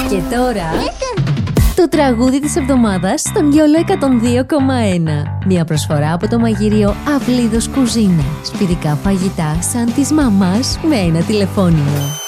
Και τώρα το τραγούδι της εβδομάδας στον YOLO 102,1. Μια προσφορά από το μαγείριο Αυλίδος Κουζίνα. Σπιτικά φαγητά σαν της μαμάς με ένα τηλεφώνημα.